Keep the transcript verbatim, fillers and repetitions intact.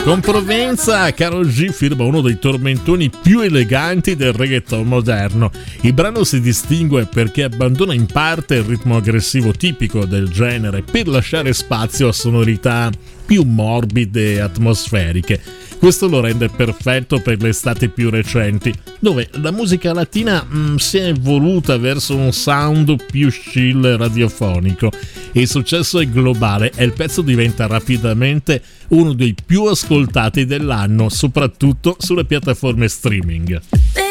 Con Provenza, Karol G firma uno dei tormentoni più eleganti del reggaeton moderno. Il brano si distingue perché abbandona in parte il ritmo aggressivo tipico del genere per lasciare spazio a sonorità più morbide e atmosferiche. Questo lo rende perfetto per le estate più recenti, dove la musica latina mh, si è evoluta verso un sound più chill e radiofonico. Il successo è globale e il pezzo diventa rapidamente uno dei più ascoltati dell'anno, soprattutto sulle piattaforme streaming.